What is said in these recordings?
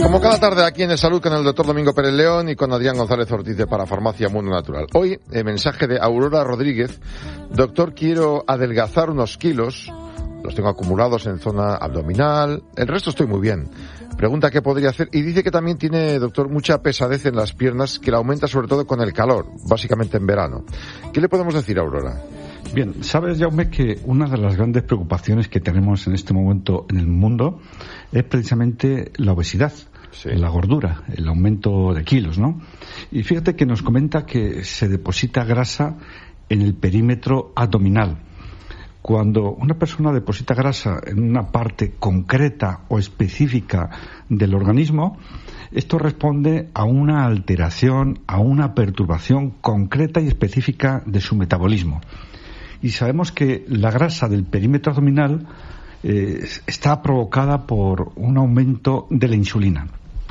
Como cada tarde aquí en El Salud con el doctor Domingo Pérez León y con Adrián González Ortiz de Parafarmacia Mundo Natural. Hoy, el mensaje de Aurora Rodríguez. Doctor, quiero adelgazar unos kilos. Los tengo acumulados en zona abdominal. El resto estoy muy bien. Pregunta qué podría hacer. Y dice que también tiene, doctor, mucha pesadez en las piernas, que la aumenta sobre todo con el calor, básicamente en verano. ¿Qué le podemos decir a Aurora? Bien, sabes, Jaume, que una de las grandes preocupaciones que tenemos en este momento en el mundo es precisamente la obesidad. Sí. La gordura, el aumento de kilos, ¿no? Y fíjate que nos comenta que se deposita grasa en el perímetro abdominal. Cuando una persona deposita grasa en una parte concreta o específica del organismo, esto responde a una alteración, a una perturbación concreta y específica de su metabolismo. Y sabemos que la grasa del perímetro abdominal está provocada por un aumento de la insulina.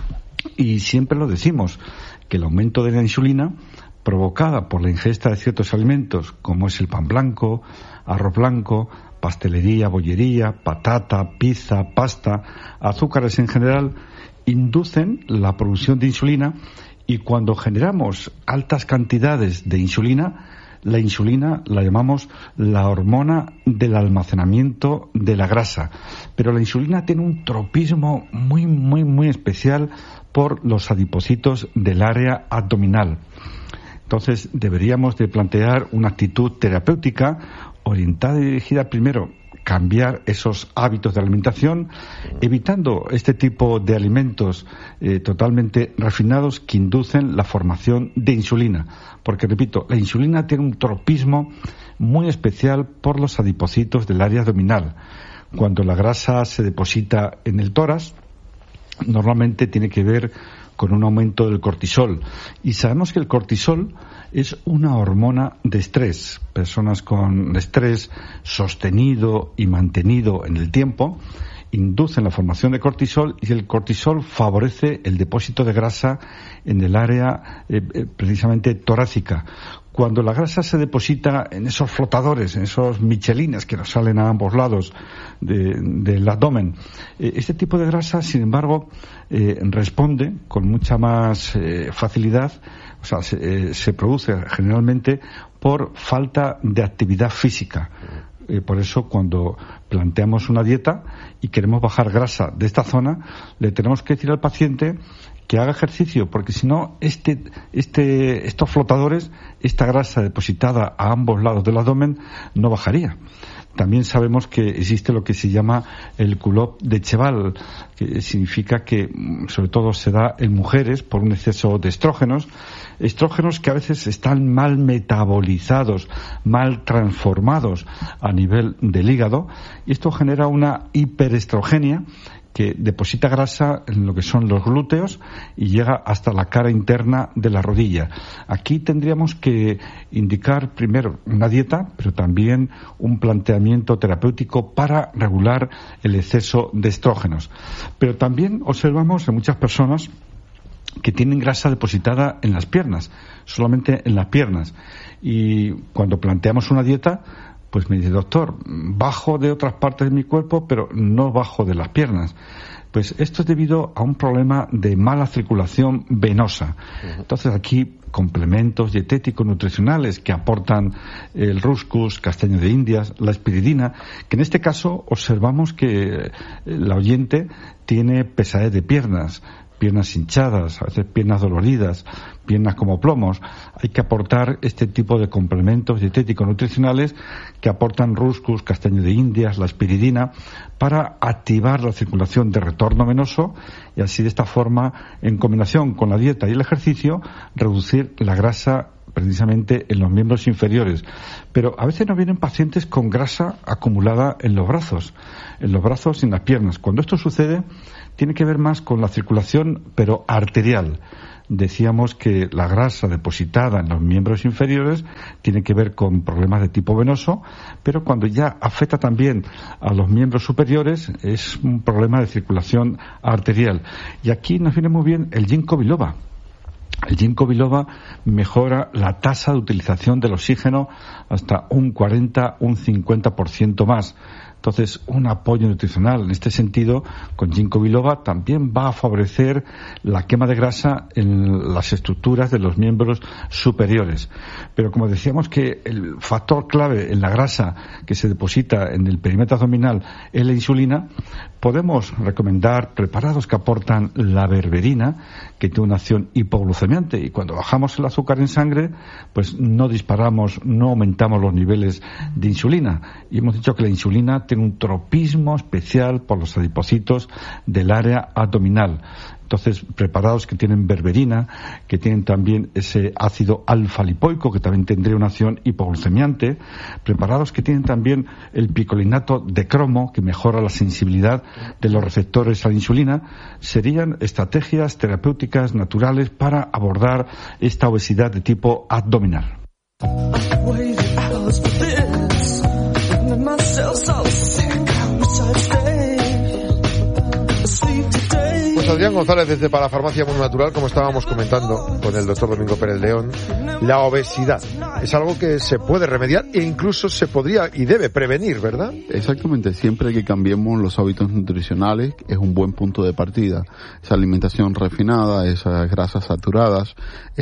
Y siempre lo decimos, que el aumento de la insulina provocada por la ingesta de ciertos alimentos, como es el pan blanco, arroz blanco, pastelería, bollería, patata, pizza, pasta, azúcares en general, inducen la producción de insulina, y cuando generamos altas cantidades de insulina, la insulina la llamamos la hormona del almacenamiento de la grasa. Pero la insulina tiene un tropismo muy especial por los adipocitos del área abdominal. Entonces deberíamos de plantear una actitud terapéutica orientada y dirigida primero cambiar esos hábitos de alimentación, evitando este tipo de alimentos totalmente refinados que inducen la formación de insulina. Porque, repito, la insulina tiene un tropismo muy especial por los adipocitos del área abdominal. Cuando la grasa se deposita en el tórax, normalmente tiene que ver con un aumento del cortisol. Y sabemos que el cortisol es una hormona de estrés. Personas con estrés sostenido y mantenido en el tiempo inducen la formación de cortisol, y el cortisol favorece el depósito de grasa en el área precisamente torácica. Cuando la grasa se deposita en esos flotadores, en esos michelines que nos salen a ambos lados del abdomen, este tipo de grasa, sin embargo, responde con mucha más facilidad, o sea, se produce generalmente por falta de actividad física. Por eso, cuando planteamos una dieta y queremos bajar grasa de esta zona, le tenemos que decir al paciente que haga ejercicio, porque si no, estos flotadores, esta grasa depositada a ambos lados del abdomen, no bajaría. También sabemos que existe lo que se llama el culotte de cheval, que significa que sobre todo se da en mujeres por un exceso de estrógenos que a veces están mal metabolizados, mal transformados a nivel del hígado, y esto genera una hiperestrogenia que deposita grasa en lo que son los glúteos y llega hasta la cara interna de la rodilla. Aquí tendríamos que indicar primero una dieta, pero también un planteamiento terapéutico para regular el exceso de estrógenos. Pero también observamos en muchas personas que tienen grasa depositada en las piernas, solamente en las piernas. Y cuando planteamos una dieta, pues me dice, doctor, bajo de otras partes de mi cuerpo, pero no bajo de las piernas. Pues esto es debido a un problema de mala circulación venosa. Entonces aquí complementos dietéticos nutricionales que aportan el rúscus, castaño de Indias, la espiridina, que en este caso observamos que la oyente tiene pesadez de piernas hinchadas, a veces piernas doloridas, piernas como plomos. Hay que aportar este tipo de complementos dietéticos nutricionales que aportan rúscus, castaño de Indias, la espiridina, para activar la circulación de retorno venoso y así de esta forma, en combinación con la dieta y el ejercicio, reducir la grasa precisamente en los miembros inferiores. Pero a veces nos vienen pacientes con grasa acumulada en los brazos y en las piernas. Cuando esto sucede, tiene que ver más con la circulación, pero arterial. Decíamos que la grasa depositada en los miembros inferiores tiene que ver con problemas de tipo venoso, pero cuando ya afecta también a los miembros superiores es un problema de circulación arterial. Y aquí nos viene muy bien el ginkgo biloba. El ginkgo biloba mejora la tasa de utilización del oxígeno hasta un 40, un 50% más. Entonces, un apoyo nutricional en este sentido con ginkgo biloba también va a favorecer la quema de grasa en las estructuras de los miembros superiores. Pero como decíamos que el factor clave en la grasa que se deposita en el perímetro abdominal es la insulina, podemos recomendar preparados que aportan la berberina, que tiene una acción hipoglucemiante, y cuando bajamos el azúcar en sangre, pues no disparamos, no aumentamos los niveles de insulina. Y hemos dicho que la insulina tiene un tropismo especial por los adipocitos del área abdominal. Entonces, preparados que tienen berberina, que tienen también ese ácido alfa-lipoico, que también tendría una acción hipoglucemiante, preparados que tienen también el picolinato de cromo, que mejora la sensibilidad de los receptores a la insulina, serían estrategias terapéuticas naturales para abordar esta obesidad de tipo abdominal. Adrián González, desde Parafarmacia Mundo Natural, como estábamos comentando con el doctor Domingo Pérez León, la obesidad es algo que se puede remediar e incluso se podría y debe prevenir, ¿verdad? Exactamente, siempre que cambiemos los hábitos nutricionales es un buen punto de partida. Esa alimentación refinada, esas grasas saturadas,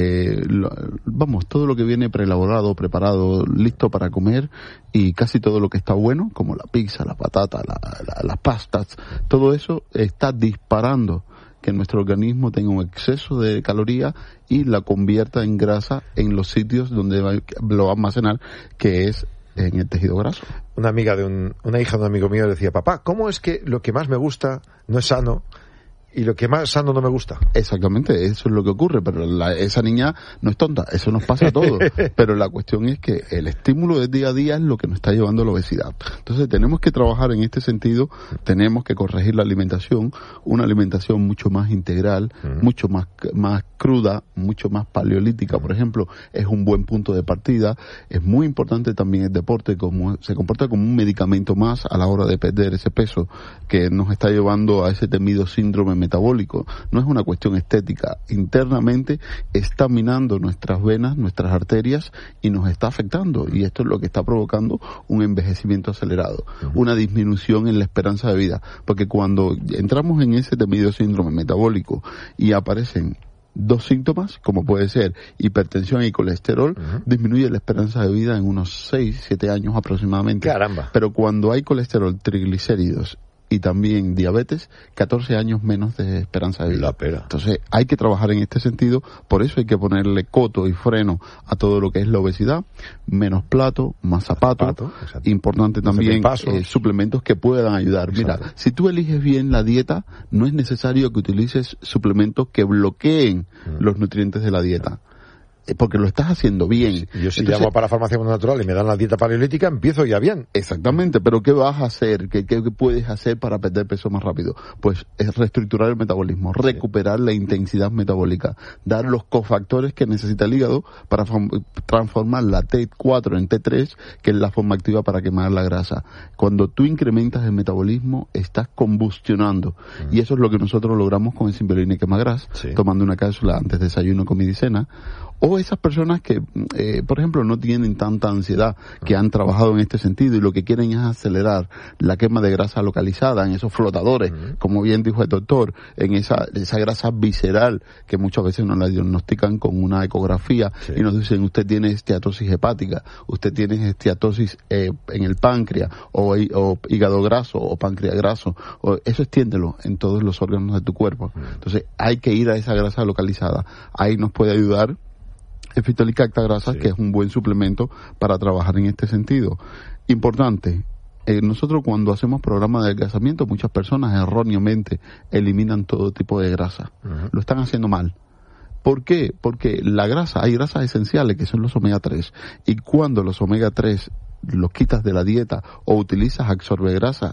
todo lo que viene preelaborado, preparado, listo para comer, y casi todo lo que está bueno, como la pizza, la patata, las pastas, todo eso está disparando que nuestro organismo tenga un exceso de calorías y la convierta en grasa en los sitios donde lo va a almacenar, que es en el tejido graso. Una hija de un amigo mío decía: papá, ¿cómo es que lo que más me gusta no es sano y lo que más sano no me gusta? Exactamente, eso es lo que ocurre, pero esa niña no es tonta, eso nos pasa a todos. Pero la cuestión es que el estímulo del día a día es lo que nos está llevando a la obesidad. Entonces tenemos que trabajar en este sentido, tenemos que corregir la alimentación, una alimentación mucho más integral, mucho más cruda, mucho más paleolítica, por ejemplo, es un buen punto de partida. Es muy importante también el deporte, como se comporta como un medicamento más a la hora de perder ese peso que nos está llevando a ese temido síndrome metabólico. No es una cuestión estética, internamente está minando nuestras venas, nuestras arterias, y nos está afectando, y esto es lo que está provocando un envejecimiento acelerado, una disminución en la esperanza de vida, porque cuando entramos en ese temido síndrome metabólico y aparecen dos síntomas, como puede ser hipertensión y colesterol, disminuye la esperanza de vida en unos 6-7 años aproximadamente. ¡Caramba! Pero cuando hay colesterol, triglicéridos y también diabetes, 14 años menos de esperanza de vida. La pera. Entonces hay que trabajar en este sentido, por eso hay que ponerle coto y freno a todo lo que es la obesidad, menos plato, más zapato, importante también suplementos que puedan ayudar. Exacto. Mira, si tú eliges bien la dieta, no es necesario que utilices suplementos que bloqueen los nutrientes de la dieta, porque lo estás haciendo bien. Yo si llamo a Parafarmacia Mundo Natural y me dan la dieta paleolítica, empiezo ya bien. Exactamente, pero ¿qué vas a hacer? ¿Qué puedes hacer para perder peso más rápido? Pues es reestructurar el metabolismo, recuperar la intensidad metabólica, dar los cofactores que necesita el hígado para transformar la T4 en T3, que es la forma activa para quemar la grasa. Cuando tú incrementas el metabolismo, estás combustionando, y eso es lo que nosotros logramos con el Symbiolin y Quemagras, tomando una cápsula antes de desayuno, comida y cena. O esas personas que, por ejemplo, no tienen tanta ansiedad, que han trabajado en este sentido y lo que quieren es acelerar la quema de grasa localizada en esos flotadores, como bien dijo el doctor, en esa grasa visceral que muchas veces nos la diagnostican con una ecografía y nos dicen: usted tiene esteatosis hepática, usted tiene esteatosis en el páncreas, o hígado graso, o páncreas graso, o eso extiéndelo en todos los órganos de tu cuerpo. Entonces hay que ir a esa grasa localizada. Ahí nos puede ayudar el Fitolicacta grasa, que es un buen suplemento para trabajar en este sentido. Importante, nosotros cuando hacemos programas de adelgazamiento, muchas personas erróneamente eliminan todo tipo de grasa. Lo están haciendo mal. ¿Por qué? Porque hay grasas esenciales que son los omega 3, y cuando los omega 3 los quitas de la dieta o utilizas absorbe grasa,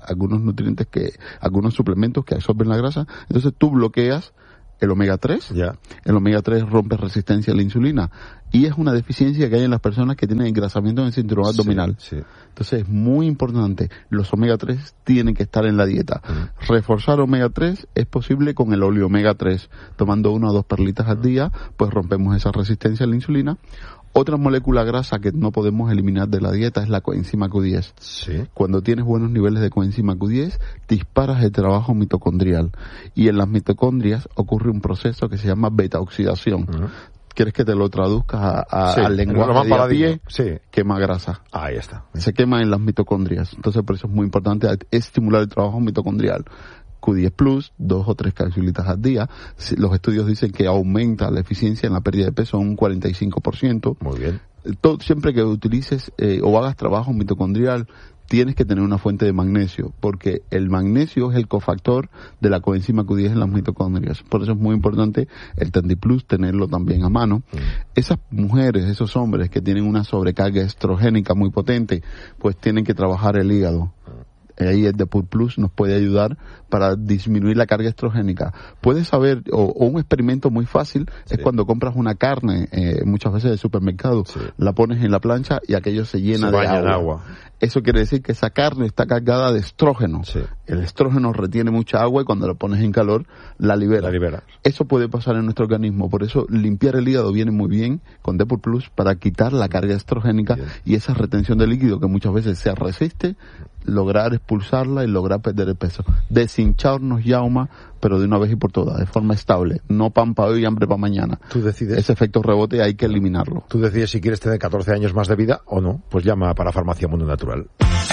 algunos suplementos que absorben la grasa, entonces tú bloqueas el omega 3, el omega 3 rompe resistencia a la insulina y es una deficiencia que hay en las personas que tienen engrasamiento en el cinturón abdominal. Sí. Entonces es muy importante, los omega 3 tienen que estar en la dieta. Reforzar omega 3 es posible con el óleo omega 3, tomando 1 o 2 perlitas al día, pues rompemos esa resistencia a la insulina. Otra molécula grasa que no podemos eliminar de la dieta es la coenzima Q10. Sí. Cuando tienes buenos niveles de coenzima Q10, disparas el trabajo mitocondrial. Y en las mitocondrias ocurre un proceso que se llama beta-oxidación. ¿Quieres que te lo traduzca al lenguaje de a pie? Sí. Quema grasa. Ahí está. Se quema en las mitocondrias. Entonces, por eso es muy importante estimular el trabajo mitocondrial. Q10 Plus, 2 o 3 capsulitas al día. Los estudios dicen que aumenta la eficiencia en la pérdida de peso un 45%. Muy bien. Siempre que utilices o hagas trabajo mitocondrial, tienes que tener una fuente de magnesio, porque el magnesio es el cofactor de la coenzima Q10 en las mitocondrias. Por eso es muy importante el TandiPlus tenerlo también a mano. Esas mujeres, esos hombres que tienen una sobrecarga estrogénica muy potente, pues tienen que trabajar el hígado. Ahí el Depur Plus nos puede ayudar para disminuir la carga estrogénica. Puedes saber, o un experimento muy fácil, es cuando compras una carne, muchas veces del supermercado, la pones en la plancha y aquello se llena de agua. Eso quiere decir que esa carne está cargada de estrógeno. El estrógeno retiene mucha agua y cuando la pones en calor, la libera. Eso puede pasar en nuestro organismo. Por eso limpiar el hígado viene muy bien con Depur Plus para quitar la carga estrogénica y esa retención de líquido que muchas veces se resiste, lograr expulsarla y lograr perder el peso. Deshincharnos, Yauma, pero de una vez y por todas, de forma estable. No pan para hoy y hambre para mañana. Tú decides. Ese efecto rebote hay que eliminarlo. Tú decides si quieres tener 14 años más de vida o no. Pues llama para Farmacia Mundo Natural.